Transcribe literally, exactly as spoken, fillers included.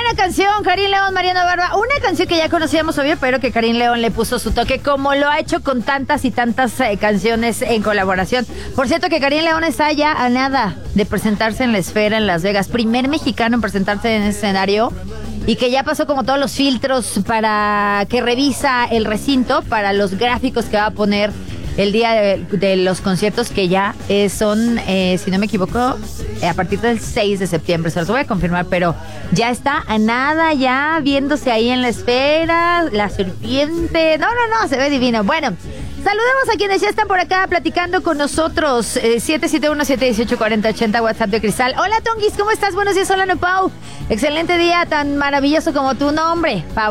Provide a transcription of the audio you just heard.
buena canción, Karim León, Mariana Barba. Una canción que ya conocíamos, obvio, pero que Karim León le puso su toque, como lo ha hecho con tantas y tantas eh, canciones en colaboración. Por cierto, que Karim León está ya a nada de presentarse en la Esfera en Las Vegas. Primer mexicano en presentarse en ese escenario. Y que ya pasó como todos los filtros para que revisa el recinto para los gráficos que va a poner el día de, de los conciertos, que ya eh, son, eh, si no me equivoco, eh, a partir del seis de septiembre. Se los voy a confirmar, pero ya está a nada, ya viéndose ahí en la Esfera, la serpiente. No, no, no, se ve divino. Bueno, saludemos a quienes ya están por acá platicando con nosotros. Eh, siete siete uno, siete uno ocho, cuatro cero ocho cero, WhatsApp de Cristal. Hola, Tonguis, ¿cómo estás? Buenos días, hola, no, Pau. Excelente día, tan maravilloso como tu nombre, Pau.